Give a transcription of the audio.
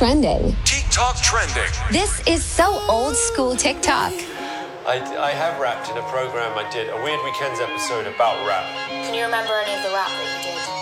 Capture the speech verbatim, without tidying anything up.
trending. TikTok trending. This is so old school TikTok. I, I have rapped in a program I did, a Weird Weekends episode about rap. Can you remember any of the rap that you did?